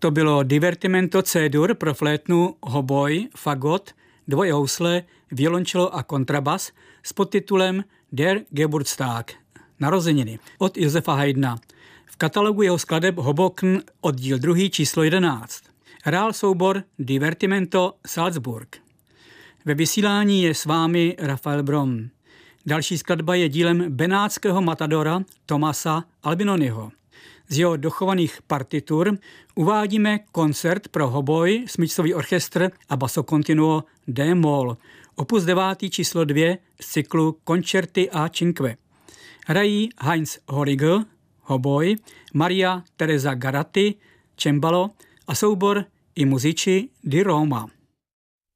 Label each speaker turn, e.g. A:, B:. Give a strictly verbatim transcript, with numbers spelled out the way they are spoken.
A: To bylo Divertimento C-dur pro flétnu, hoboj, fagot, dvojhousle, violončelo a kontrabas s podtitulem Der Geburtstag, narozeniny, od Josefa Haydna. V katalogu jeho skladeb Hoboken oddíl druhý číslo jedenáct. Hrál soubor Divertimento Salzburg. Ve vysílání je s vámi Rafael Brom. Další skladba je dílem benátského matadora Tomasa Albinoniho. Z jeho dochovaných partitur uvádíme koncert pro hoboj, smyčcový orchestr a basso continuo D-moll, opus devátý číslo dvě z cyklu Concerti a Cinque. Hrají Heinz Horigl, hoboj, Maria Teresa Garatti, cembalo a soubor I Musici di Roma.